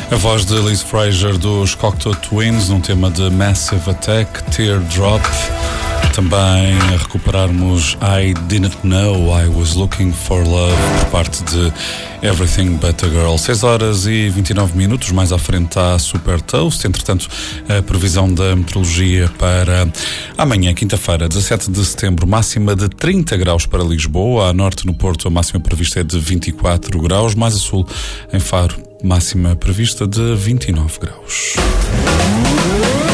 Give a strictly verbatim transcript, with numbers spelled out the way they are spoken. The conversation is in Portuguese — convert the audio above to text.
A voz de Liz Fraser dos Cocteau Twins num tema de Massive Attack, Teardrop. Também a recuperarmos I Didn't Know I Was Looking For Love por parte de Everything But A Girl. seis horas e vinte e nove minutos, mais à frente à Super Toast. Entretanto, a previsão da meteorologia para amanhã, quinta-feira, dezassete de setembro, máxima de trinta graus para Lisboa. A norte, no Porto, a máxima prevista é de vinte e quatro graus. Mais a sul, em Faro, máxima prevista de vinte e nove graus.